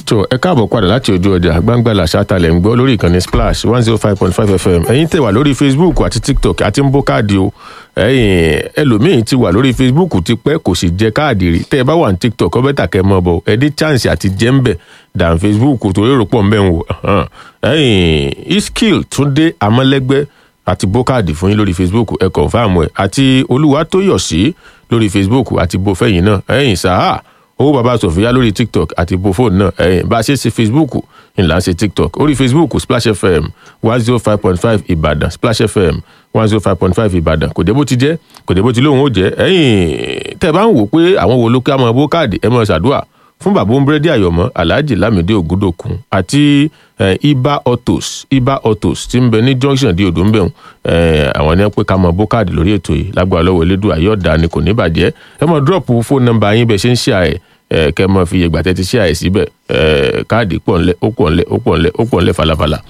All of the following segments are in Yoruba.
tó ẹ káàbọ̀ padà láti ojú ọjà gbangba làṣàtàlẹ̀ ń gbọ́ lórí ìkànnì Splash 105.5 FM ẹ̀yin tẹ̀ wà lórí Facebook àti TikTok àti ń bó káàdì o ẹ̀yin ẹlòmíín ti wà lórí Facebook ti pẹ́ kò sì jẹ káàdì rí tẹ́ ẹ bá wà ní TikTok ọ bẹ́tà kẹ́ mọ́ bọ̀ ẹ dé chance àti jẹ́ ń bẹ̀ dàn Facebook torí èrò pọ̀ ń bẹ̀ ń wò ẹ̀yin Iskil Túndé Amọ́lẹ́gbẹ́ àti bó káàdì fún yín lórí Facebook ẹ confirm ẹ àti Olúwatóyọ̀sí lórí Facebook àti bó fẹ́yìn náà ẹ̀yin sáà owó bàbá sọfìyà lórí TikTok àti bo fóònù náà ẹ̀yìn bá a ṣe ṣe Facebook ńlá ṣe TikTok orí Facebook Splash FM 105.5 Ìbàdàn Splash FM 105.5 Ìbàdàn kò dé bó ti jẹ́ kò dé bó ti lóhùn ó jẹ́ ẹ̀yìn tẹ́ bá ń wò pé àwọn wo ló ká mọ bó káàdì ẹ mọ ṣàdúrà fún bàbá Búrẹ́dì Àyọ̀mọ́ Alhaji Lamide Ògúndòkun àti Iba Autos tí ń bẹ ní junction di odò ń bẹ̀rùn àwọn ní pé ká mọ bó káàdì lórí ètò yìí lágbára lọ́wọ́ Elédùà ayọ̀dá ni kò ní bàjẹ́ ẹ mọ drop fóònù nọ́mbà yín bẹ́ẹ̀ ṣe ń ṣe àyè kẹ́ mọ fi ìgbà tẹ́tí ṣe àyè síbẹ̀ káàdì pọ̀ ńlẹ̀ falafala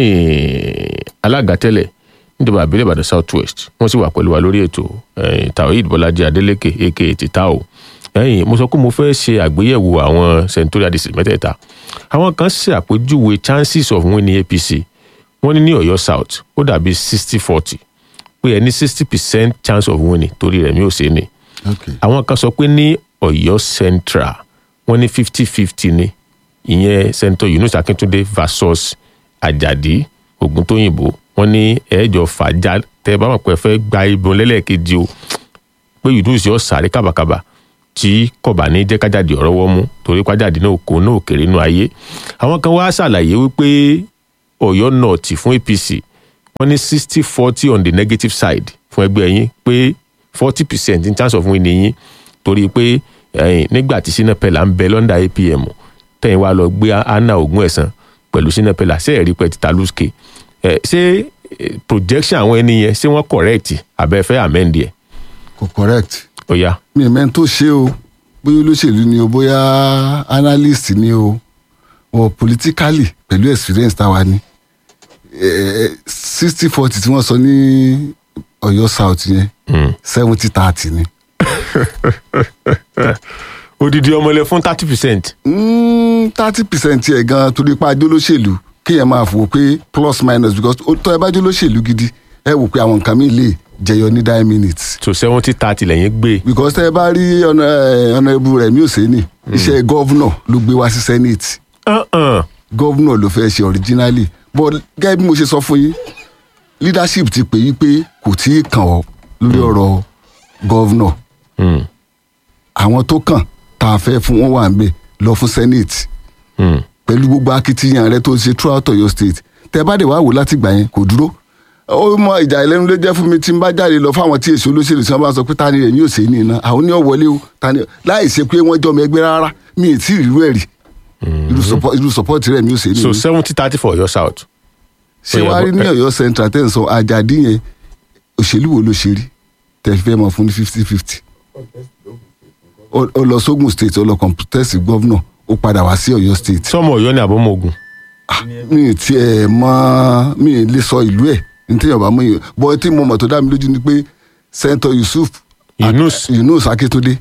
alága tẹ́lẹ̀ níjọba àbílẹ̀ Ìbàdàn South West wọ́n sì wà pẹ̀lú wa lórí ètò Taoheed Bọ́lájí Adélékè aka Titao mo sọ pé mo fẹ́ ṣe àgbéyẹ̀wò àwọn senatorial district mẹ́tẹ̀ẹ̀ta àwọn kan ṣe àpèjúwe chances of winning APC wọ́n ní Ọ̀yọ́ South ó dàbí 60-40 pé ẹ ní 60% chance of winning torí Rẹ̀mí Òsèní àwọn kan sọ pé ní Ọ̀yọ́ Central wọ́n ní 50-50 ni ìyẹn Senator Yunus Akíntúndé versus Àjàdí Ògúntóyìnbó wọ́n ní ẹ̀ẹ́jọ fàájà tẹ́ bá wọn pẹ́ fẹ́ gba ìbọn lẹ́lẹ́kejì o pé Yunus yóò sáré kábàkábà tí kò bá ní jẹ́ kájàdì ọ̀rọ̀ wọ́n mú torí kájàdì náà kò náà kéré nínú ayé àwọn kan wá ṣàlàyé wípé Ọ̀yọ́ North fún APC wọ́n ní 60-40 on the negative side fún ẹgbẹ́ yín pé 40% in chance of winning yín torí pé nígbà tí Sinapela ń bẹ lọ́ndà APM tẹ̀yìn wá lọ gbé Anna Ògúnẹ̀sán pẹ̀lú Sinapela sẹ́ẹ̀rí pẹ̀ títà lùsùkè ṣé projection àwọn ẹni yẹn ṣé wọ́n correct àbẹ́fẹ́ amend ẹ̀. kò correct. ó yá. mi ì mẹ́ni tó ṣe o bóyá olóṣèlú ni o bóyá analyst ni o politically pẹ̀lú experience táwa ni 60-40 tí wọ́n sọ ní Ọ̀yọ́ South yẹn 70-30 ni. odidi ọmọlẹ fún 30%. 30% yẹ gan torí pa ajó lóṣèlú kéèyàn máa fò pé plus minus because tó ẹ bá jó lóṣèlú gidi ẹ wò pé àwọn nǹkan mi lè jẹyọ ní 9 minutes. so 70-30 lẹ́yìn gbé. because tẹ́ ẹ bá rí ọ̀nà ẹbú Rẹ̀mí Òsèní iṣẹ́ gọ́vnọ̀ ló gbé wá sí senate. gọ́vnọ̀ ló fẹ́ ṣe originally but gẹ́gẹ́ bí mo ṣe sọ fún yín leadership ti pè yí pé kò tí ì kàn ọ́ lórí ọ̀rọ̀ gọ́vnọ̀. àwọn tó kàn tá a fẹ́ fún wọn wà ń bẹ̀ lọ fún senate. pẹ̀lú gbogbo akitiyan rẹ tó ṣe throughout Ọ̀yọ́ state tẹ́ bá dé wá wò láti gbà yẹn kò dúró. ó mọ ìjà ìlẹ́nu ló jẹ́ fún mi tí n bá jáde lọ fáwọn tí èso olóṣèlú tí wọ́n bá sọ pé ta ni Rẹ̀mí Òsèní iná àwọn ní ọ̀wọ́lé o ta ni láì ṣe pé wọ́n jọ ọmọ ẹgbẹ́ rárá mi ì tí ì rírú ẹ̀ rí irú support Rẹ̀mí Òsèní. so 70-30 for Ọ̀yọ́ South. ṣé wàá rí ní Ọ̀yọ́ Central tẹ́ ń sọ Àjàdí yẹn òṣèlú wo ló ṣe rí tẹ́ fẹ́ mọ̀ fún ní 50-50. ó lọ sógun state ó lọ contest governor ó padà wá sí Ọ̀yọ́ state. sọmọ Ọ̀yọ́ ni àbọmọ Ògùn. mi ì tiẹ̀ mọ̀ mi ì lè sọ ìlú ẹ̀ nítorí ọba mú yìí bọ́ tí mo mọ̀ tó dá mi lójú ni pé Senator Yunus Akíntúndé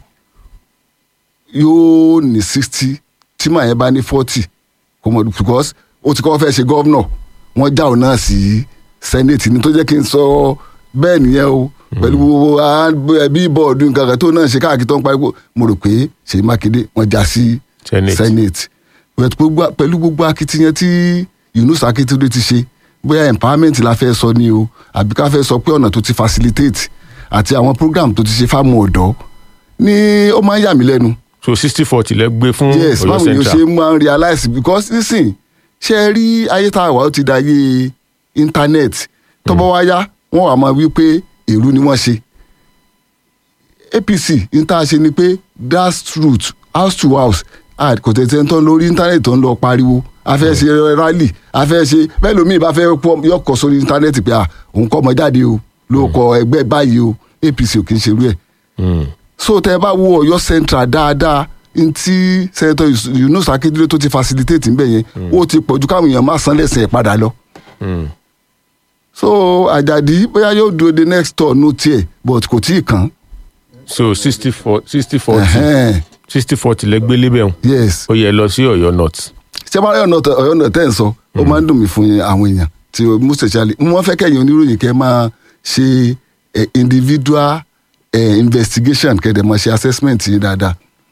yóò ní 60 tí màá yẹn bá ní 40 kò mọ̀ because ó ti kọ́ fẹ́ ṣe gọ́vnọ̀ wọ́n já òun náà sí senate ní tó jẹ́ kí n sọ bẹ́ẹ̀ nìyẹn o pẹ̀lú bí bọ́ọ̀dù nǹkan kan tó náà ṣe káàkiri tó ń pariwo mo rò pé Ṣèyí Mákindé wọ́n já sí senate pẹ̀lú gbogbo akitiyan tí Yunus Akíntúndé ti ṣe bóyá empowerment la fẹ́ sọ ni o àbí ká fẹ́ sọ pé ọ̀nà tó ti facilitate àti àwọn program tó ti ṣe fáwọn ọ̀dọ́ ni ó máa ń yà mí lẹ́nu. so 60-40 lẹ gbé fún Ọ̀yọ́ Central. yes báwo ni o ṣe máa ń realize because nísìn ṣe é rí ayé tá a wà ó ti da ayé internet tó bá wá yá wọ́n wà máa wí pé èrú ni wọ́n ṣe. APC ní tá a ṣe ni pé grassroots house to house kò tẹ̀sẹ̀ ń tán lórí internet tó ń lọ pariwo a fẹ́ ṣe rally a fẹ́ ṣe bẹ́ẹ̀ lómi ìbá fẹ́ yọkọ̀ sórí íńtánẹ́ẹ̀tì pé òun kọ́ ọmọ jáde o ló kọ ẹgbẹ́ báyìí o APC ò kì í ṣerú ẹ̀. so tẹ́ ẹ bá wo Ọ̀yọ́ Central dáadáa ntí Senator Yunus Akíndélé tó ti facilitate ńbẹ yẹn ó ti pọ̀jù káwọn èèyàn máa san lẹ́sẹ̀ padà lọ. so Àjàdí bóyá yóò dúró de next tour no tiẹ̀ but kò tí ì kàn. so 60-40 lẹ́gbẹ́ lébẹ̀ wọn. yes. ó yẹ lọ sí Ọ̀yọ́ North. ṣé bá Ọ̀yọ́ náà tẹ́ ń sọ ó máa ń dùn mí fún àwọn èèyàn tí most especially wọ́n fẹ́ kẹ́yìn oníròyìn kẹ́ máa ṣe individual investigation kẹ́dẹ̀ máa ṣe assessment yìí dáadáa.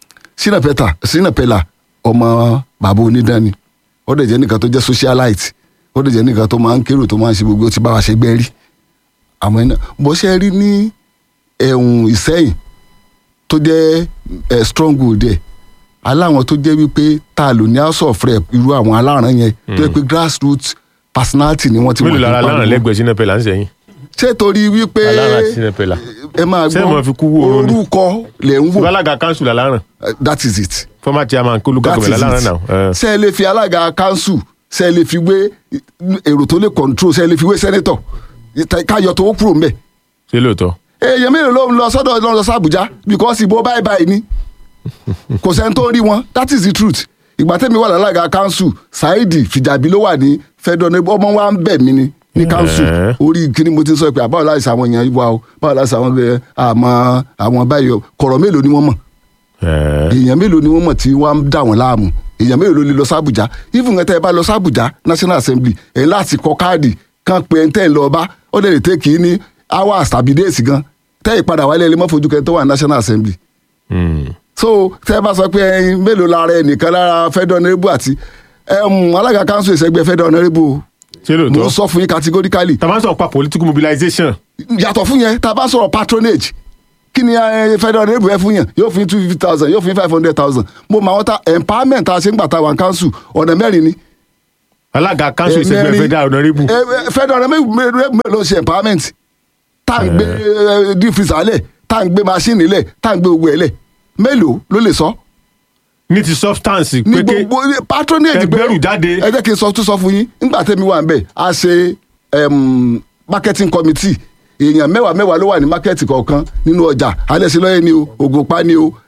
Shina Peller ọmọ bàbá onídàáni ó dẹ̀ jẹ́ nìkan tó jẹ́ socialite ó dẹ̀ jẹ́ nìkan tó máa ń kérò tó máa ń ṣe gbogbo tí bá wa ṣe gbẹ́ rí àmọ́ iná bó ṣe rí ní Ìsẹ́yìn tó jẹ́ stronghold ẹ̀ aláwọn tó jẹ́ wípé tá a lò ní house of rep irú àwọn aláràn yẹn tó yẹ pé grassroots personality ni wọ́n ti wọ́n. mélòó lára aláràn lẹ́gbẹ̀ẹ́ Shina Peller ń sẹ́yìn. ṣé torí wípé ẹ máa gbọ́ orúkọ lẹ̀ ń wò. alága council aláràn. that is it. former chairman kó local government aláràn náà. ṣé ẹ lè fi alága council ṣé ẹ lè fi wé èrò tó lè control ṣé ẹ lè fi wé senator káyọ̀ tó kúrò ń bẹ̀. ṣé lóòótọ́. èèyàn mélòó ló ń lọ sọ́dọ̀ lọ sí Àbújá because ìbò báyìí ni kò sẹ́ni tó rí wọn that is the truth. ìgbà tẹ́mi wà lálága council Saidi Fìjàbí ló wà ní federal ọmọ wa ń bẹ̀ mí ni ní council orí kíní mo ti sọ pé àbáwọ̀ láìsí àwọn èèyàn ìwà o báwo láìsí àwọn báyọ̀ kọ̀rọ̀ mélòó ni wọ́n mọ̀ èèyàn mélòó ni wọ́n mọ̀ tí wọ́n ń dà wọ́n láàmú èèyàn mélòó ló lè lọ sí Àbújá even tẹ́ ẹ bá lọ sí Àbújá National Assembly ẹ̀ láti kọ káàdì kan pé ẹ̀ ń tẹ́ ẹ̀ lọ bá ó lè tẹ́ kì í ní hours tàbí days gan tẹ́ ìpadà wálé ẹ̀ lè mọ́ fojú kẹ́ tó wà National Assembly. So tẹ́ ẹ bá sọ pé ẹyin mélòó lára ẹnìkan lára federal honourable àti alága council ìṣẹ́gbẹ́ federal honourable mo sọ fún yín categorically. tá a bá sọ̀rọ̀ pa political mobilization. yàtọ̀ fún yẹn tá a bá sọ̀rọ̀ patronage kí ni federal honourable ẹ fún yẹn yóò fún 250,000 yóò fún 500,000 mo máa wọ́n ta empowerment tá a ṣe ń gbà tá a wà ní council ọ̀nà mẹ́rin ni. alága council ìṣẹ́gbẹ́ federal honourable. federal honourable ló ṣe empowerment tá à ń gbé dífìsà lẹ̀ tá à ń gbé machine lẹ̀ tá à ń gbé gbogbo ẹ̀ lẹ̀ mélòó ló lè sọ. ní ti substance ní gbogbo patronage ẹgbẹ́rù jáde. ẹ jẹ́ kí n sọ fún yín nígbà tẹ́mi wà ń bẹ̀ a ṣe marketing committee èèyàn mẹ́wàá ló wà ní market kọ̀ọ̀kan nínú ọjà alẹ́sìlọ́yẹ̀ ni o Ògùnpá ni o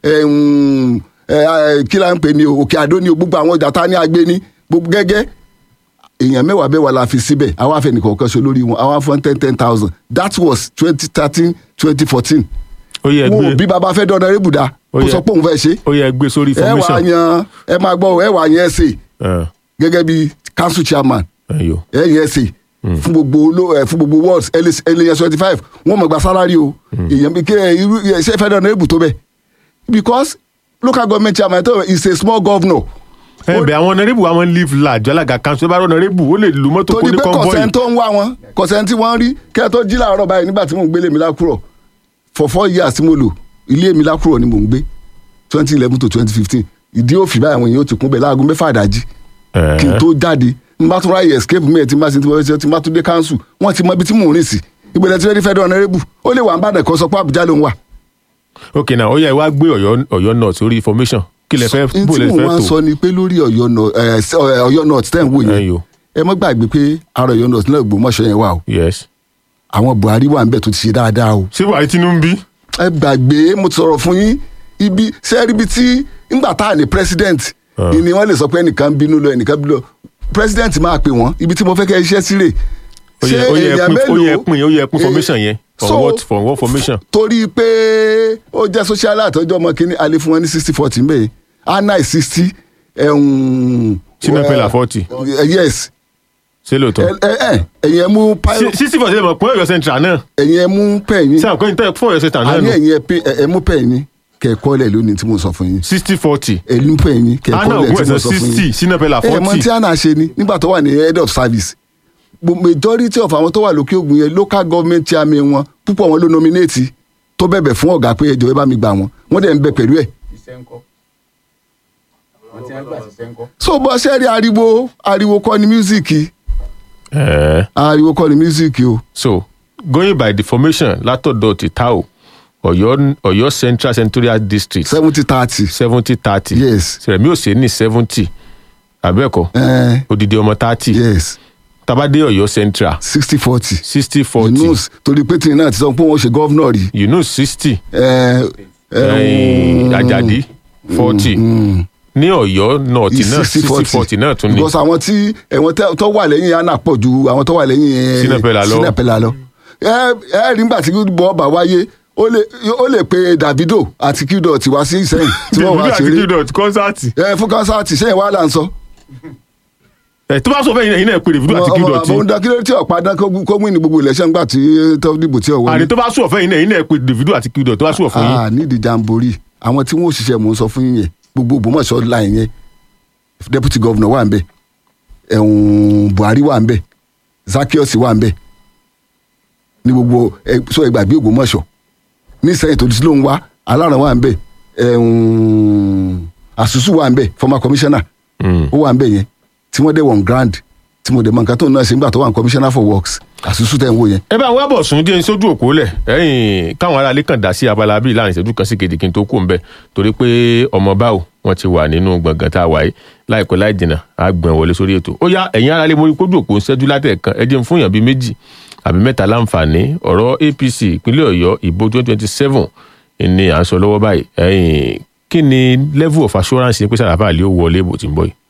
kí la ń pè ni o Òkè Àdó ni o gbogbo àwọn ọjà tá a ní agbé ní gbogbo gẹ́gẹ́ èèyàn mẹ́wàá la fi síbẹ̀ àwọn afẹnìkọ̀ọ̀kan ṣe lórí wọn àwọn fún 10,000 that was 2013-2014 wo bí baba fẹ́ dọ́nà rébùdá kó sọ pé òun fẹ́ ṣe. ó yẹ gbé sórí formation. ẹ máa gbọ́ ẹ wà yẹn ṣe gẹ́gẹ́ bí council chairman ẹ yẹn ṣe fún gbogbo wards ẹlẹ́yẹ 25 wọ́n mọ̀ gba salary o èèyàn bí ṣe fẹ́ dọ́nà rébù tó bẹ̀ because local government chairman is a small governor. ẹbẹ àwọn ọ̀nàrẹ́bù wa wọn live large alága kanṣu ẹ bá rọ ọ̀nàrẹ́bù ó lè lu mọ́tò kó ní convoy. torí pé kọ̀sẹ̀ tó ń wá wọn kọ̀sẹ̀ tí wọ́n rí kẹ́ tó jí láàárọ̀ báyìí nígbà tí mò ń gbélé mi lákùrọ̀ for 4 years tí mo lò ilé mi lákùrọ̀ ni mò ń gbé 2011 to 2015 ìdí òfì báyìí àwọn èèyàn ó ti kún bẹ̀ láago 6 àdájí kí n tó jáde n bá tún ráyè escape mi ẹ̀ tí n bá tún dé council wọ́n ti mọ ibi tí mò ń rìn sí ìgbẹ́lẹ̀ tí wọ́n rí fẹ́ẹ́ ọ̀nàrẹ́bù ó lè wà ń bàdàn kan sọ pé Àbújá ló ń wà. ok now ó yẹ wá gbé Ọ̀yọ́ north sórí information kí lẹ fẹ́ bó lẹ fẹ́ tó. tí mo máa ń sọ ni pé lórí Ọ̀yọ́ north tẹ́ ń wò yẹn ẹ mọ́ gbàgbé pé ara Ọ̀yọ́ north náà Ògbómọ̀ṣọ́ yẹn wà o. yes. àwọn Buhari wà ń bẹ̀ tó ti ṣe dáadáa o. ṣé Buhari Tinubu bí. ẹ gbàgbé mo ti sọ̀rọ̀ fún yín ibi sẹ́ẹ̀rì ibi tí ńgbà tá à ní president ni wọ́n lè sọ pé ẹnìkan bínú lọ ẹnìkan bínú lọ president máa pè wọ́n ibi tí mo fẹ́ kẹ́ iṣẹ́ sílẹ̀. ṣé èèyàn mélòó ó yẹ pín formation yẹn for what formation. torí pé ó jẹ́ social àtọ́jọ́ ọmọ kínní alẹ́ fún wọn ní 60-40 mbẹ́ anai 60 Shina Peller 40. yes. ṣé lóòótọ́. ẹ̀yin ẹ mú pilot. 60-40 lè mọ̀ pé Ọ̀yọ́ central náà. ẹ̀yin ẹ mú pẹ́ẹ́yìn. ṣé àkọ́yìn tẹ́ fún Ọ̀yọ́ central náà nù. àní ẹ̀yin ẹ mú pẹ́ẹ́yìn kẹ̀kọ́lẹ̀ lónìí tí mo sọ fún yín. 60-40. ẹ̀yin pẹ́ẹ́yìn kẹ̀kọ́lẹ̀ tí mo sọ fún yín. 60 Shina Peller 40. mọ tí àná ṣe ni nígbà tó wà ní head of service majority of àwọn tó wà lókè ògùn yẹn local government chairman wọn púpọ̀ wọn ló nominate tó bẹ̀bẹ̀ fún ọ̀gá pé ẹjọ́ ẹ bá mi gbà wọ́n dẹ̀ ń bẹ pẹ̀lú ẹ̀. so bó ṣe rí ariwo kọ́ ni music ariwo kọ́ ni music o. so going by the formation látọ̀dọ̀ ti Tao Ọ̀yọ́ central senatorial district 70-30. 70-30. yes. Sẹ̀rẹ̀mí Òsèní 70 abẹ́ẹ̀kọ́ odidi ọmọ 30. yes. tabade Ọ̀yọ́ central 60-40. 60-40. Yunus torí pé tìǹ náà ti sọ pé wọ́n ṣe gọ́vnọ̀ rí. Yunus 60. Àjàdí 40. ní Ọ̀yọ́ north náà 60-40 náà tún ní. because àwọn tí ẹ̀wọ̀n tó wà lẹ́yìn yánn pọ̀ ju àwọn tó wà lẹ́yìn Shina Peller lọ. ẹ rí nígbà tí bọ́ ọba wáyé ó lè pe Davido àti Qdot wá sí Ìsẹ́yìn tí wọ́n wá ṣeré Davido àti Qdot kọ́nsáàtì. fún kọ́nsáàtì sẹ́yìn wà là ń sọ tó bá sọ fẹ́ yín náà pé Davido àti Qdot. mo ń da kí ló tí ọ̀pá dán kó wí ní gbogbo election gbà tí tó dìbò tí ò wọlé. àní tó bá sọ fẹ́ yín náà pé Davido àti Qdot tó bá sọ fún yín. nídìí jamboree àwọn tí wọ́n ṣiṣẹ́ mò ń sọ fún yín yẹn gbogbo Ògbómọ̀ṣọ́ line yẹn deputy governor wà ń bẹ̀ Buhari wà ń bẹ̀ Zaccheaus wà ń bẹ̀ ní gbogbo sọ ìgbàgbé Ògbómọ̀ṣọ́ ní sẹ́yìn tó ti lóun wá Aláràn wà ń bẹ̀ Àsùsù wà ń bẹ̀ former commissioner ó wà ń bẹ̀ yẹn tí wọ́n dẹ̀ wọ̀n grand tí mo dẹ̀ mọ nǹkan tó ń náà ṣe nígbà tó wà ní commissioner for works Àsùsù tẹ̀ ń wò yẹn. ẹ bá wá bọ̀ sún díẹ̀ sójú òkú lẹ̀ káwọn aráalé kàn dá sí abala bíi láàrin ìṣẹ́jú kan sí kejì kí n tó kú ń bẹ̀ torí pé ọmọ báwo wọ́n ti wà nínú gbọ̀ngàn tá a wà yìí láìpẹ́ láì jìnnà á gbọ̀n wọlé sórí ètò ó yá ẹ̀yin aráalé mo rí kójú òkú ń ṣẹ́jú látẹ̀ẹ̀kan ẹ jẹ́ n fún yàn bíi méjì àbí mẹ́ta láǹfààní ọ̀rọ̀ APC ìpínlẹ̀ Ọ̀yọ́ ìbò 2027 ni à ń sọ lọ́wọ́ báyìí kí ni level of assurance pé Sàràfà Àlì ó wọlé ìbò tí ń bọ̀ yìí.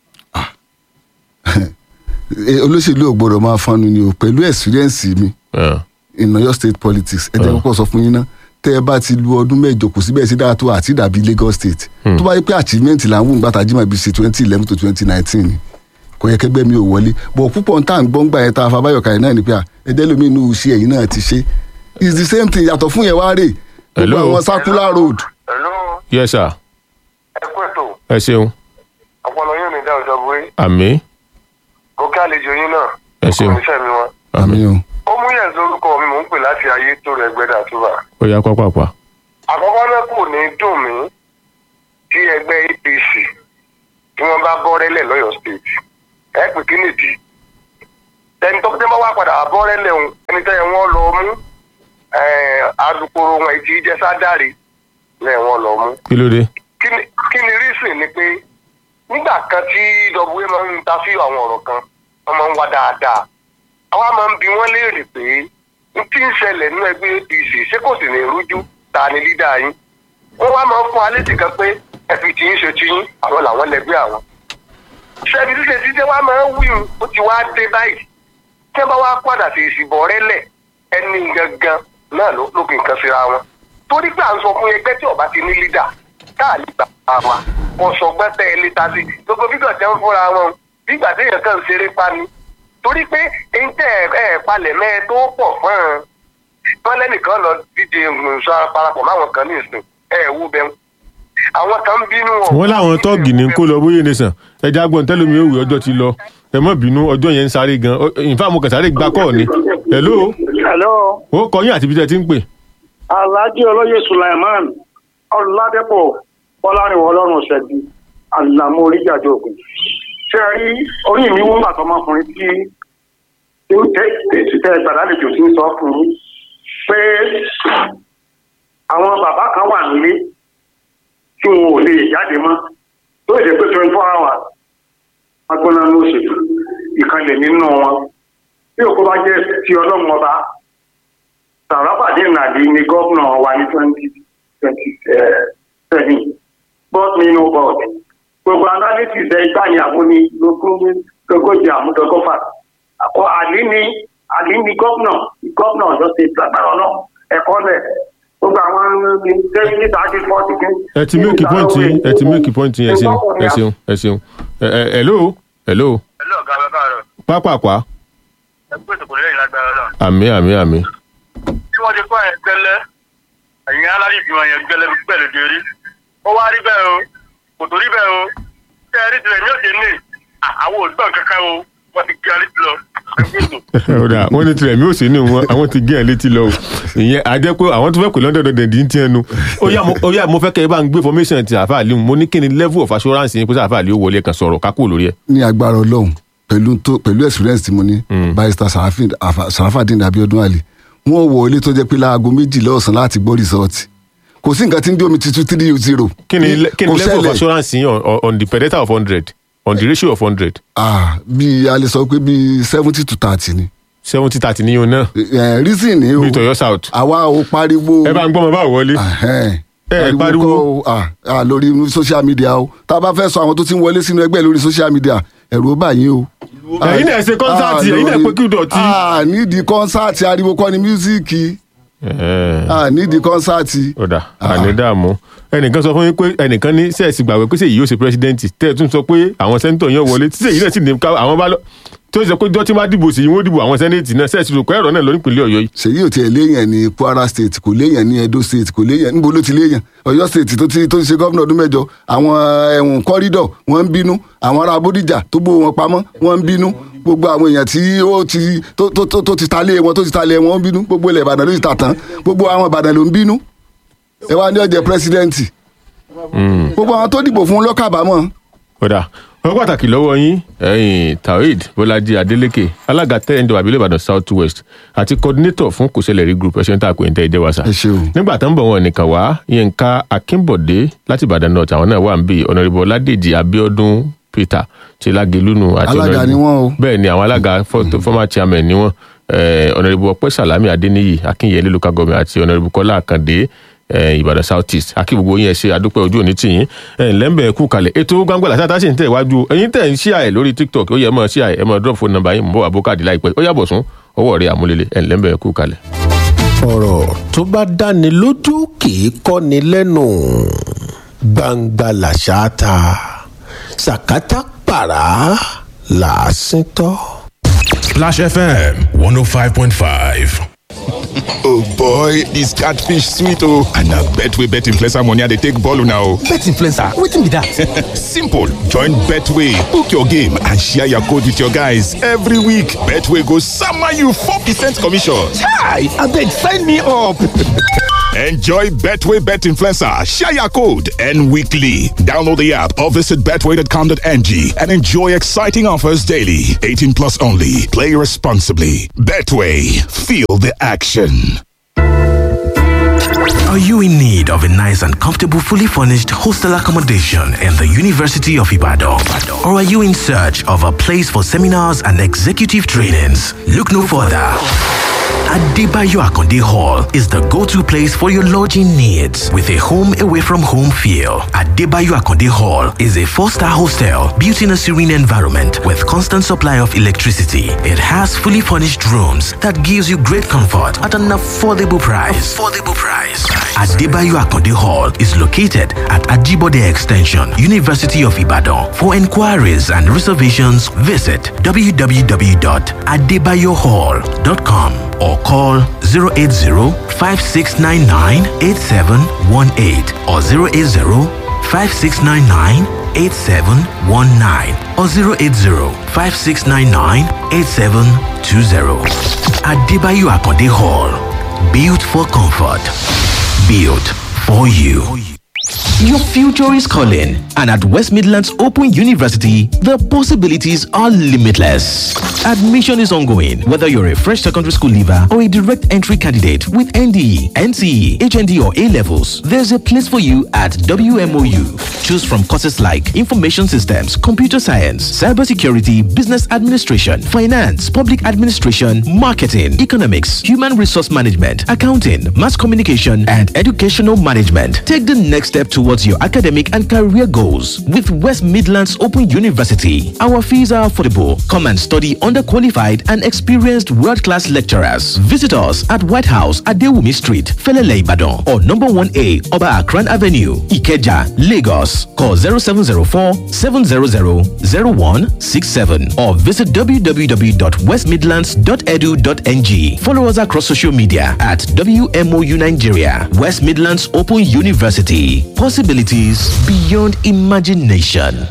olóṣèlú ò gbọdọ̀ máa fọnù ni o pẹ̀lú experience mi in Ọ̀yọ́ state politics ẹ jẹ́ kókó sọ fún yín náà tẹ́ ẹ bá ti lu ọdún mẹ́jọ kò síbẹ̀ sí dáa tó àti dàbí Lagos state tó bá yẹ pé achievement là ń wù nígbà tá a jí máa bí ṣe 2011 to 2019 ni kò yẹ kẹgbẹ́ mi ò wọlé bọ̀ púpọ̀ ń tà ń gbọ́ngbà yẹn tá a fa báyọ̀ kàyẹ̀ náà ni pé ẹ̀jẹ̀ lómi inú iṣẹ́ ẹ̀yìn náà ti ṣe it's the same thing yàtọ̀ fún yẹn wá rè gbogbo àwọn circular road. yes sir. ẹ kú ètò. ẹ ṣeun. ọpọlọ yóò ní dá ọjọ́ buwé. àmín. mo kí àlejò yín náà. ẹ ṣeun. kò ní sẹ́mi wọn. àmín o. ó mú yẹn lórúkọ mi mò ń pè láti ayé tó rẹ gbẹdà tó bá. ó yá pápápá. àkọ́kọ́ náà kò ní dùn mí tí ẹgbẹ́ APC tí wọ́n bá bọ́rẹ́lẹ̀ lọ́yọ̀ state ẹ pè kí nìdí. ẹni tó tẹ́ bá wá padà bọ́rẹ́lẹ̀ òun ẹni tẹ́ wọ́n lọ mú alukoro wọn ti jẹ́ sádàrí lẹ́ wọ́n lọ mú. kí ló dé. kí ni reason ni pé nígbà kan tí WA máa ń ta sí àwọn ọ̀rọ̀ kan wọ́n máa ń wá dáadáa àwa máa ń bi wọ́n léèrè pé n tí ń ṣẹlẹ̀ nínú ẹgbẹ́ APC ṣé kò sì ní rújú ta ni lídà yín wọ́n wá máa ń fún alẹ́ tìkan pé ẹ̀fì tí ń ṣe tí yín àwọn làwọn lẹ́gbẹ́ àwọn. ṣẹ́ni ṣíṣe títí wá máa ń wíwù ó ti wá dé báyìí tí wọ́n bá wá padà sí ìsìnbọ̀ rẹ́lẹ̀ ẹni gangan náà ló fi nǹkan síra wọn. torí pé à ń sọ fún ẹgbẹ́ tí ọba ti ní lídà káà lè gbà wá ọ̀sọ̀gbọ́n tẹ́ ẹ létà sí gbogbo fígọ̀ tẹ́ ń fúnra wọn nígbà téèyàn kàn ń ṣeré pa ni torí pé èyí tẹ́ ẹ palẹ̀ mẹ́ tó pọ̀ fún un wọ́n lẹ́nìkan lọ díje sọ parapọ̀ máwọn kan ní ìsìn wú bẹ́ẹ̀ àwọn kan ń bínú wọn. wọ́n láwọn tọ́ọ̀gì ní kó lọ bóyá nìsàn ẹja gbọ́n tẹ́lómi òwú ọjọ́ ti lọ ẹ má bínú ọjọ́ yẹn ń sáré gan ìfá mo kàn sáré gba kọ́ọ̀ ni. hello. ó kọ yín àti ibi tẹ́ ti ń pè. Alhaji Olóyè Sulaiman Ọládépọ̀ Bọ́lárìnwó Ọlọ́run ṣẹ̀bi àlàmú oríjàjọ ògùn. ṣé ẹ rí orí mi wọ́n gbàtọ́ ọmọkùnrin tí ó tẹ gbàdálejò tí ń sọ fún un pé àwọn bàbá kan wà nílé tí wọn ò lè jáde mọ́ tó lè pé 24 hours agbóná ló ṣètò ìkànnì nínú wọn bí òkú bá jẹ́ ti Ọlọ́run ọba Sàràfà Àlì ní gómìnà wa ní 2027 but mi no god gbogbo analysis ẹ gbà ní àmúni lógójì àmúdọgọfà àkọ Àlì ní gómìnà Ọ̀yọ́ state lágbára ọ̀nà ẹ̀kọ́ lẹ̀ gbogbo àwọn ní 30-40 kí. ẹ ti make point ẹ ṣeun. hello. ọ̀gá bàbá rẹ̀. pápákọ̀. ẹgbẹ́ ìsìnkú lẹ́yìn lágbára náà. àmín. tí wọ́n ti kọ́ ẹ̀ gbẹ́lẹ́ ẹ̀yin alárìbímọ yẹn gbẹ́lẹ́ pẹ̀lú dérí ó wá rí bẹ́ẹ̀ o kò tó rí bẹ́ẹ̀ o tẹ́ ẹ rí tilẹ̀ ní òde ní àwọn òdùbọ̀n kankan o wọ́n ti gé ẹ létí lọ. wọ́n ní tilẹ̀ mi ò sí ní wọn àwọn ti gé ẹ létí lọ o ìyẹn àjẹ́ pé àwọn tó fẹ́ pè lọ́dọ̀dọ̀ dì í ti ẹnu ó yá mo fẹ́ kẹ́ ẹ bá ń gbé formation ti Sàràfà Àlì mo ní kí ni level of assurance yín pé Sàràfà Àlì ó wọlé kan sọ̀rọ̀ kákó lórí ẹ̀. ní agbára Ọlọ́run pẹ̀lú experience tí mo ní barrister Sàràfàdín Abíọ́dún Àlì wọ́n wọlé tó jẹ́ pé láago 2 lọ́sàn láti gbọ́ result kò sí nǹkan tí ń dé omi ti 2-3-0. kí ni level of assurance yín on the pedestal of 100 on the ratio of 100. bí a lè sọ pé bí 70-30 ni. 70-30 ni yóò náà. reason ni o bí tọyọ south. àwa ò pariwo. ẹ bá ń gbọ́ mọ bá wọlé. ẹ pariwo lórí social media o tá a bá fẹ́ sọ àwọn tó ti ń wọlé sínú ẹgbẹ́ lórí social media ẹ̀rù ó bà yín o. ẹ̀yin náà ṣe kọ́nsáàtì ẹ̀yin náà pé Qdot. nídìí kọ́nsáàtì ariwo kọ́ ni mísíkì nídìí kọ́nsáàtì. ọ̀dà ànídààmú ẹnìkan sọ fún yín pé ẹnìkan ní sẹ́ẹ̀sì gbàgbé pé sèyí yóò ṣe pírẹsidẹ́ǹtì tẹ́ ẹ̀ tún sọ pé àwọn sẹ́ńtọ̀ yẹn wọlé tí sèyí náà sì ní àwọn bá lọ tí ó sọ pé jọ́ tí máa dìbò sí wọ́n dìbò àwọn sẹ́nẹ̀tì náà sẹ́ẹ̀sì rò pé ẹ̀rọ náà lọ nípìnlẹ̀ Ọ̀yọ́ yìí. Ṣèyí ò tiẹ̀ léèyàn ní Kwara state kò léèyàn ní Edo state kò léèyàn níbo ló ti léèyàn Ọ̀yọ́ state tó ti ṣe gómìnà ọdún mẹ́jọ àwọn ẹ̀wọ̀n kọ́rídọ̀ wọ́n ń bínú àwọn ará Bódìjà tó bó wọn pamọ́ wọ́n ń bínú gbogbo àwọn èèyàn tí ó ti talé wọn tó ti talé wọn ń bínú gbogbo ilẹ̀ Ìbàdàn ló ti tà tán gbogbo àwọn Ìbàdàn ló ń bínú ẹ wá ní ó jẹ́ pírẹsidẹ́ǹtì gbogbo àwọn tó dìbò fún lọ́kàbámọ̀. ọ̀dà wọ́n pàtàkì lọ́wọ́ yín Taoreed Bọ́lájí Adélékè alága tẹ́ẹ̀ndọ̀ àbílẹ̀ Ìbàdàn South West àti coordinator fún Kòsẹ́lẹ̀rí group ẹ̀ṣẹ̀ ń tà pé ń tẹ́ ìjẹ́ wàsà. nígbà tó ń bọ̀ wọn nìkan wá Yínká Akínbọ̀dé láti Ìbàdàn North àwọn náà wà ń bí Honorable Ọládèjì Abíọ́dún Peter ti Lágelúnù àti alága ni wọ́n o. bẹ́ẹ̀ ni àwọn alága former chairman ni wọ́n Honorable Ọpẹ́ Sàlámì Adéníyì Akínyẹlé local government àti Honorable Kọ́lá Àkàndé Ìbàdàn South East akí gbogbo yín ẹ ṣe àdúpẹ́ ojú òní tìyín lẹ́ńbẹ̀ẹ́ kú kalẹ̀ ètò Gbangbala Ṣáta sì ń tẹ̀ wájú ẹ̀yin tẹ̀ ń ṣíà ẹ̀ lórí TikTok ó yẹ mọ́ ṣíà ẹ̀ mọ́ drop phone number yín mọ́ àbókàdé láìpẹ́ ó yàbọ̀ sún ọwọ́ rẹ̀ àmúlélẹ̀ lẹ́ńbẹ̀ẹ́ kú kalẹ̀. ọ̀rọ̀ tó bá dáni lójú kì í kọ́ni lẹ́nu Gbangbala Ṣáta sàkátà pàrà làásìntọ́. Splash FM 105.5. Oh boy, this catfish sweet oh. And na Betway bet influencer money they take ball now. Bet influencer, wetin be that? Simple. Join Betway, book your game and share your code with your guys every week. Betway goes sama you 4% commission. Chai, abeg sign me up. Enjoy Betway Bet Influencer, share your code, and weekly. Download the app or visit betway.com.ng and enjoy exciting offers daily. 18 plus only. Play responsibly. Betway, feel the action. Are you in need of a nice and comfortable, fully furnished hostel accommodation in the University of Ibadan? Or are you in search of a place for seminars and executive trainings? Look no further. Adebayo Akonde Hall is the go-to place for your lodging needs with a home away from home feel. Adebayo Akonde Hall is a 4-star hostel built in a serene environment with constant supply of electricity. It has fully furnished rooms that gives you great comfort at an affordable price. Adebayo Akonde Hall is located at Ajibode Extension, University of Ibadan. For inquiries and reservations, visit www.adebayohall.com or call 080-5699-8718 or 080-5699-8719 or 080-5699-8720. Adebayo Akonde Hall. Built for comfort. Built for you. Your future is calling, and at West Midlands Open University, the possibilities are limitless. Admission is ongoing, whether you're a fresh secondary school leaver or a direct entry candidate with NDE, NCE, HND, or A-levels. There's a place for you at WMOU. Choose from courses like Information Systems, Computer Science, Cybersecurity, Business Administration, Finance, Public Administration, Marketing, Economics, Human Resource Management, Accounting, Mass Communication, and Educational Management. Take the next step towards your academic and career goals with West Midlands Open University. Our fees are affordable. Come and study under qualified and experienced world-class lecturers. Visit us at White House at Dewumi Street, Felele Ibadan, or number 1A, Oba Akran Avenue, Ikeja, Lagos. Call 0704-700-0167 or visit www.westmidlands.edu.ng. Follow us across social media at WMOU Nigeria, West Midlands Open University. Possibilities beyond imagination.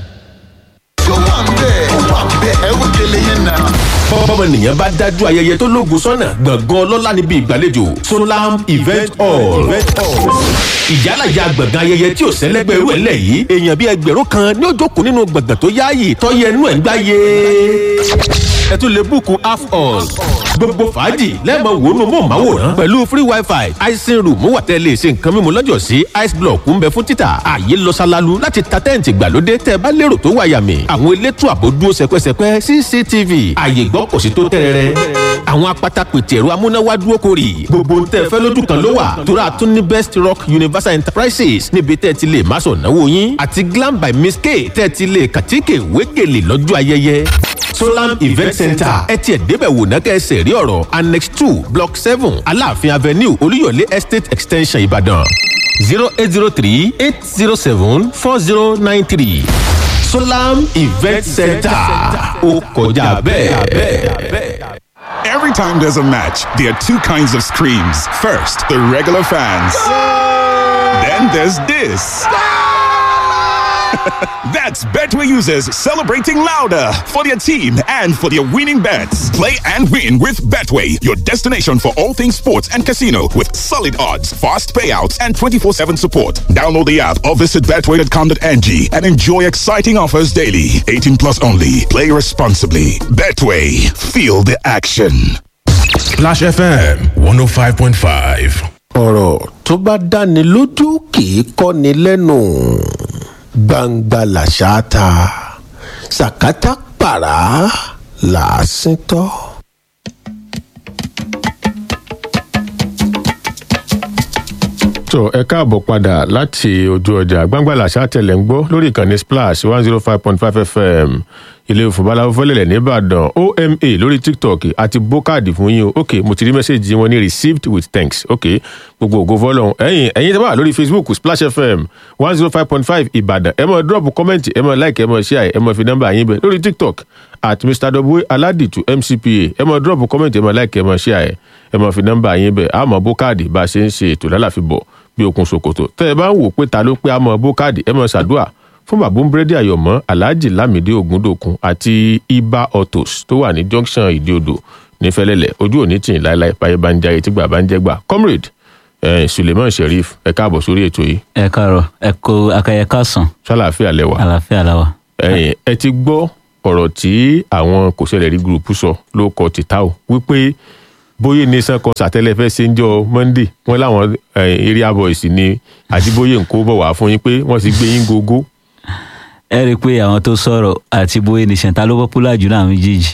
bọ́mọnìyàn bá dájú ayẹyẹ tó lóògùn sọ́nà gbọ̀ngàn ọlọ́lá níbi ìgbàlejò Solam Event Hall. ìyálàyà gbọ̀ngàn ayẹyẹ tí ò sẹ́lẹ́gbẹ́ irú ẹ̀ lẹ̀ yìí èèyàn bíi ẹgbẹ̀rún kan ní ó jókòó nínú gbọ̀ngàn tó yáàyè tọ́yẹ inú ẹ̀ ń gbáyé. ẹ tún lè búùkù half hall. gbogbo fàájì lẹ́ẹ̀mọ wòónù mọ̀ọ́máwòrán pẹ̀lú free wifi icing room wà tẹ́ lè ṣe nǹkan mímu lọ́jọ́ sí ice block ń bẹ fún títà ààyè lọ ṣalalu láti ta tẹ́ǹtì gbàlódé tẹ́ bá lérò tó wáyàmì àwọn elétò àbò dúró sẹpẹsẹpẹ CCTV ààyè gbọ́ kò sí tó tẹ́rẹ̀rẹ́ àwọn apata pètè ẹ̀rọ amúnáwá dúró kórì gbogbo ń tẹ́ fẹ́ lójú kan ló wà tóra tún ní Best Rock Universal Enterprises níbi tẹ́ ti lè máṣọ̀ náwó yín àti Glam by Miss K tẹ́ ti lè kàtíkè wégele lọ́jọ́ ayẹyẹ Solam Event Center ẹ tiẹ̀ débẹ̀ wò ná kẹ́sẹ̀ rí ọ̀rọ̀ Annex 2 Block 7 Aláàfin Avenue Olúyọ̀lé Estate Extension Ìbàdàn 0803-807-4093. Solam Event Center ó kọjá bẹ́ẹ̀. Every time there's a match, there are two kinds of screams. First, the regular fans. Then there's this. That's Betway users celebrating louder for their team and for their winning bets. Play and win with Betway, your destination for all things sports and casino with solid odds, fast payouts, and 24/7 support. Download the app or visit betway.com.ng and enjoy exciting offers daily. 18 plus only. Play responsibly. Betway. Feel the action. Splash FM 105.5. ọ̀rọ̀ tó bá dáni lójú kì í kọ́ni lẹ́nu gbangba làṣà ta sàkátà pàrà làásìn tọ́. tó ẹ káàbọ̀ padà láti ojú ọjà gbangba làṣà tẹ̀lé ń gbọ́ lórí ìkànnì Splash 105.5 FM ilé ìfowópamọ́ fọlẹ́lẹ̀ nìbàdàn OMA lórí TikTok àti bókàdì fún yín o ok mo ti rí mẹ́sẹ̀gì wọn ní received with thanks ok gbogbo ògo fọlọ́hún ẹ̀yin tẹ́ bá wà lórí Facebook Splash FM 105.5 Ìbàdàn ẹ máa drop comment ẹ máa like ẹ máa share ẹ máa fi nọ́mbà yín bẹ̀ lórí TikTok at Mr. W Aladitu MCPA ẹ máa drop comment ẹ máa like ẹ máa share ẹ máa fi nọ́mbà yín bẹ̀ àmọ́ bókàdì bá a ṣe ń ṣe ètò lálàfíbọ̀ bí okùn ṣòkòtò tẹ́ ẹ bá ń wò pé ta ló pé àmọ́ bókàdì ẹ máa ṣàdúrà fún bàbúńbúrẹ́dì àyọ̀mọ́ alhaji lamidi ogundokun àti iba autos tó wà ní junction ìdíodò ní fẹ́lẹ́lẹ̀ ojú òní tì láéláé báyé bá ń jayé tí gbà bá ń jẹ́ gbà comrade Suleiman Sheriff ẹ káàbọ̀ sórí ètò yìí. ẹ káàárọ̀ ẹ kó akẹyẹ káàsán. ṣàlàáfíà lẹwà. àlàáfíà làwà. ẹ ti gbọ́ ọ̀rọ̀ tí àwọn kò ṣẹlẹ̀ rí gúrùpù sọ ló kọ tìtáò wípé bóyè nation kan sàtẹ́lẹ̀ fẹ́ ṣe ń jọ Monday wọ́n láwọn area boys ní àdìbóyè ń kó bọ̀ wá fún yín pé wọ́n ti gbé yín gógó. ẹ rí i pé àwọn tó sọ̀rọ̀ àti bóyá nation ta ló popular jù náà méjèèjì.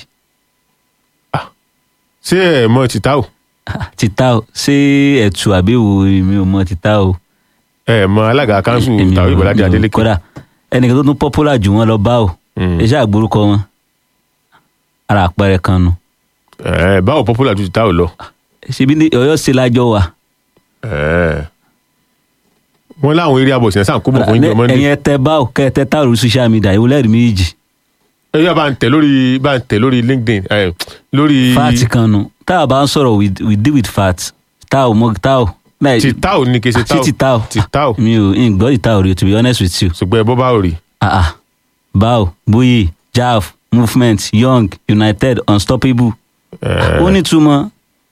ṣé ẹ mọ̀ tìtáò. tìtáò ṣé ẹ̀tù àbẹ̀wò mi ò mọ̀ tìtáò. ẹ mọ̀ alága kanṣu tàbí Bọ́lájí Adélékè. kódà ẹnìkan tó tún popular jù wọn lọ bá o iṣẹ́ àgbórúkọ wọn ara àpẹẹrẹ kan nu. báwo popular ju tìtáò lọ. ṣebí ní Ọ̀yọ́ ṣe lájọ wa. wọ́n láwọn eré abọ̀sìn ẹ̀sán kó bọ̀ fún yín Monday. ẹ̀yin ẹ̀tẹ̀ báwo kẹ́ẹ̀tẹ̀ táwọn social media ìwọ lẹ́rìí méjì. ẹ yá bá ń tẹ̀ lórí LinkedIn lórí. fat kan nu táà bá ń sọ̀rọ̀ we deal with fat táò mọ́ táò. tìtáò ní kí n ṣe táò. tìtáò tìtáò. mi ò ń gbọ́ tìtáò rí to be honest with you. ṣùgbọ́n ẹ bọ́ báwo rí. báwo Bóyè Jaf movement young united unstoppable. ó ní túmọ̀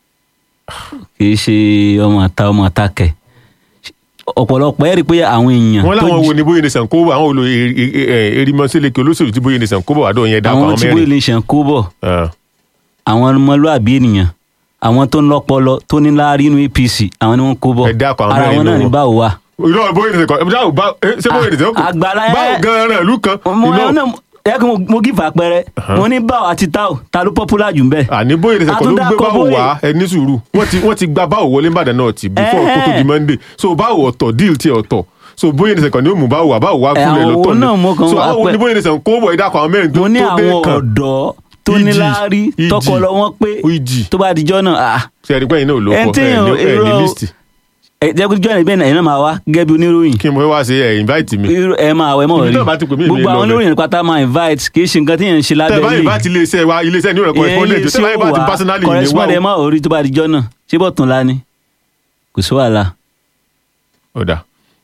kì í ṣe ọmọ àta kẹ̀ ọ̀pọ̀lọpọ̀ ẹ̀ rí pé àwọn èèyàn. wọ́n láwọn wo ni Bóyè nation kó bọ̀ àwọn olè erimọ́sílẹ̀kẹ̀ olóṣèlú tí Bóyè nation kó bọ̀ àdó yẹn dákọ̀ àwọn mẹ́rin. àwọn tí Bóyè nation kó bọ̀ àwọn ọmọlúàbí ènìyàn àwọn tó ń lọ́pọlọ tó ní láárí inú APC àwọn ni wọ́n kó bọ̀ ara wọn náà ní báwo wà. irọ́ Bóyè nation kọ́ ṣé Bóyè nation kọ́ báwo gan-an ìlú kan. ẹ kí mo give àpẹẹrẹ mo ní báwo àti táò ta ló popular jù ń bẹ. àní Bóyè nation kọ́ ló gbé báwo wá ẹ ní sùúrù wọ́n ti gba báwo wọlé Ìbàdàn náà ti before kó tó di Monday so báwo ọ̀tọ̀ deal tiẹ̀ ọ̀tọ̀ so Bóyè nation kọ́ ni ó mú báwo wá fúnlẹ̀ lọ́tọ̀ ni so àwọn ní Bóyè nation kó bọ̀ ìdákọ̀ àwọn mẹ́rin tó dé kan. mo ní àwọn ọ̀dọ́ tó ní láárí tọkọlọ wọn pé tó bá dijọ́ náà. ṣe ẹ̀rí pẹ́yìn náà ló kọ́ ẹ̀ ní list. jẹ́kújọ́ ẹ̀ bẹ́ẹ̀ náà máa wá gẹ́gẹ́ bí oníròyìn. kí n mọ̀ wá sí ẹ̀ invite mi. ẹ máa wẹ̀ mọ̀ rí gbogbo àwọn oníròyìn pátá máa invite kì í ṣe nǹkan tí yẹn ń ṣe lábẹ́ yìí. tẹ́ bá invite iléeṣẹ́ wa iléeṣẹ́ ní ọ̀rọ̀ correspondent tẹ́ bá invite personally ní wá. correspondent máa ò rí tó bá dijọ́ náà ṣé bọ̀ tún la ni kò sí wàhálà. ọ̀dà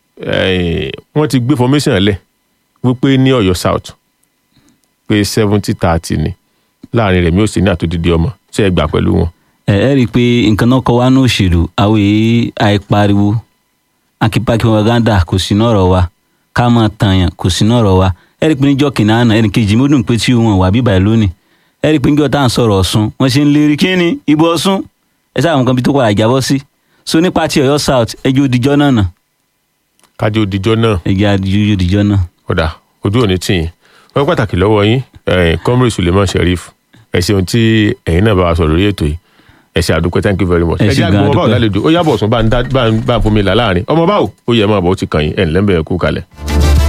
wọ́n ti gbé formation lẹ̀ wípé ní Ọ̀yọ́ South pé 70-30 ni láàrin Rẹ̀mí Òsínì àtòdìdí ọmọ ṣé ẹ gbà pẹ̀lú wọn. ẹ rí i pé nǹkan náà kọ wá ní òṣèlú àwọn èyí àìpariwo akípakí propaganda kò sí náà rọ wa ká máa tàyàn kò sí náà rọ wa ẹ rí i pé níjọ́ kìnnà àná ẹnì kejì mo dùn pé tí wọn wà bíbà lónìí ẹ rí i pé níjọ́ tá à ń sọ̀rọ̀ Ọ̀ṣun wọ́n ṣe ń lérí kí ni ìbò Ọ̀ṣun ẹ sáà nǹkan bí tó padà jábọ́ sí so nípa ti Ọ̀yọ́ South ẹjọ́ òdìjọ́ náà nà. kájọ òdìjọ́ náà. ẹjọ́ òdìjọ́ náà. ọ̀dà ojú òní tì yín wọ́n pàtàkì lọ́wọ́ yín comrade Suleiman Sheriff ẹ ṣeun tí ẹ̀yin náà bá wa sọ̀rọ̀ lórí ètò yìí ẹ ṣé àdúpẹ́ thank you very much. ẹ jẹ́ àgbọ̀n ọmọ báwo lálejò ó yàbọ̀ sún bá ń fún mi là láàrin ọmọ báwo ó yẹ mọ́ àbọ̀ ó ti kàn yín ẹ̀ ńlẹ́ ń bẹ̀rẹ̀ kú kalẹ̀.